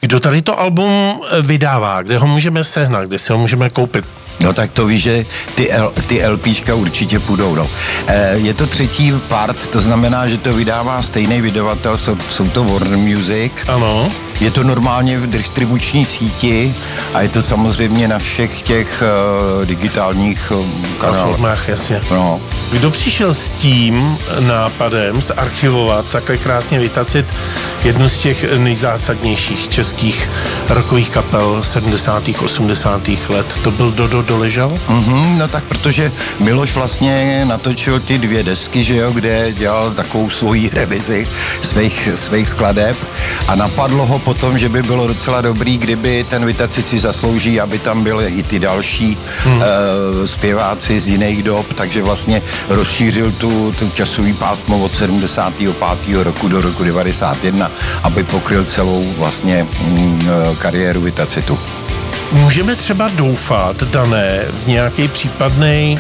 Kdo tady to album vydává? Kde ho můžeme sehnat? Kde si ho můžeme koupit? No tak to víš, že ty LPčka určitě půjdou, no. Je to třetí part, to znamená, že to vydává stejný vydavatel, jsou to Warner Music. Ano. Je to normálně v distribuční síti a je to samozřejmě na všech těch digitálních kanálech. Jasně. No. Kdo přišel s tím nápadem zarchivovat, takhle krásně vytacit jednu z těch nejzásadnějších českých rockových kapel 70. 80. let? To byl Dodo Doležal? No tak protože Miloš vlastně natočil ty 2 desky, že jo, kde dělal takovou svoji revizi svých skladeb a napadlo ho potom, že by bylo docela dobrý, kdyby ten Vytacit si zaslouží, aby tam byly i ty další zpěváci z jiných dob, takže vlastně rozšířil tu časový pásmo od 75. roku do roku 91, aby pokryl celou vlastně kariéru Vytacitu. Můžeme třeba doufat, Dané, v nějaký případnej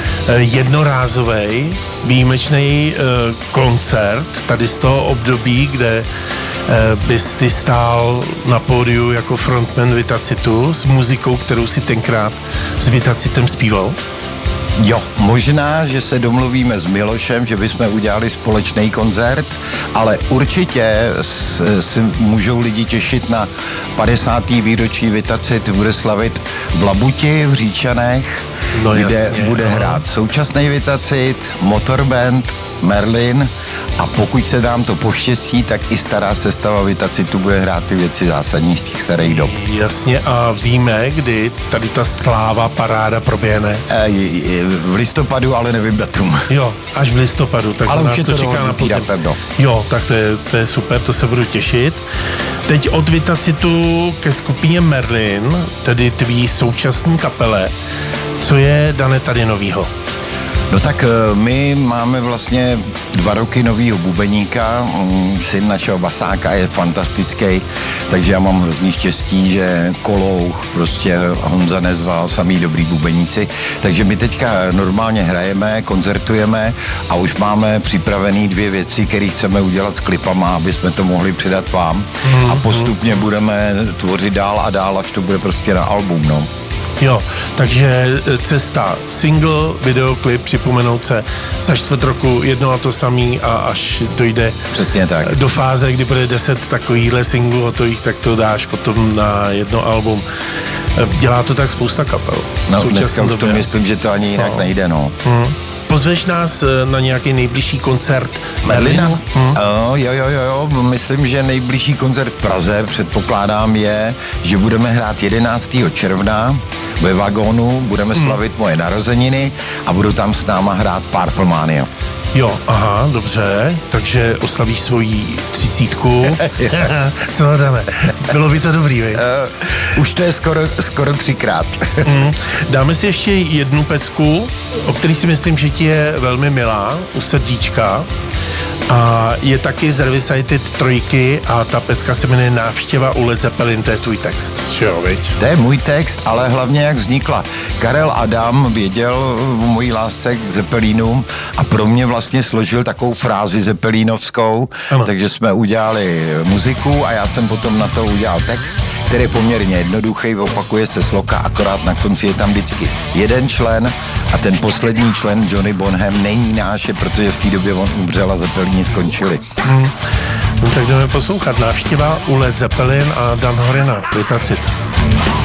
jednorázový výjimečný koncert tady z toho období, kde bys ty stál na pódiu jako frontman Vytacitu s muzikou, kterou si tenkrát s Vytacitem zpíval? Jo, možná, že se domluvíme s Milošem, že bychom udělali společný koncert, ale určitě si můžou lidi těšit na 50. výročí Vytacit bude slavit v Labuti v Říčanech, kde bude hrát současný Vytacit, Motorband, Merlin a pokud se nám to poštěstí, tak i stará sestava Vytacitu bude hrát ty věci zásadní z těch starých dob. Jasně, a víme, kdy tady ta sláva paráda proběhne? V listopadu, ale nevím datum. Jo, až v listopadu, takže ale nás už to čeká na podzim. Jo, tak to je super, to se budu těšit. Teď od Vytacitu ke skupině Merlin, tedy tvý současný kapele. Co je, Dane, tady novýho? No tak my máme vlastně 2 roky novýho bubeníka, syn našeho basáka je fantastický, takže já mám hrozný štěstí, že Kolouch, prostě Honza Nezval, samý dobrý bubeníci, takže my teďka normálně hrajeme, koncertujeme a už máme připravený 2 věci, které chceme udělat s klipama, aby jsme to mohli předat vám a postupně budeme tvořit dál a dál, až to bude prostě na album, no. Jo, takže cesta, single, videoklip, připomenout se za 4 roku jedno a to samý a až dojde přesně tak do fáze, kdy bude 10 takovýchhle singlů hotových, tak to dáš potom na jedno album. Dělá to tak spousta kapel. No dneska už to myslím, že to ani jinak nejde, no. Pozveš nás na nějaký nejbližší koncert Merlina? Jo, myslím, že nejbližší koncert v Praze, předpokládám je, že budeme hrát 11. června ve Vagónu, budeme slavit moje narozeniny a budou tam s náma hrát Purple Mania. Jo, aha, dobře, takže oslavíš svoji 30. Co, Dane? Bylo by to dobrý, vej? Už to je skoro 3krát. Dáme si ještě jednu pecku, o který si myslím, že ti je velmi milá, u srdíčka. A je taky z Revisited 3 a ta pecka se jmenuje Návštěva u Led Zeppelin, to je tvůj text, že jo, viď? To je můj text, ale hlavně jak vznikla. Karel Adam věděl o mojí lásce k Zeppelínům a pro mě vlastně složil takovou frázi zeppelínovskou, takže jsme udělali muziku a já jsem potom na to udělal text, který je poměrně jednoduchý, opakuje se sloka, akorát na konci je tam vždycky jeden člen a ten poslední člen Johnny Bonham není náš, protože v té době on umřel a Zeppelíni skončili. No tak jdeme poslouchat Návštěva u Led Zeppelin a Dan Horena, Vytacit.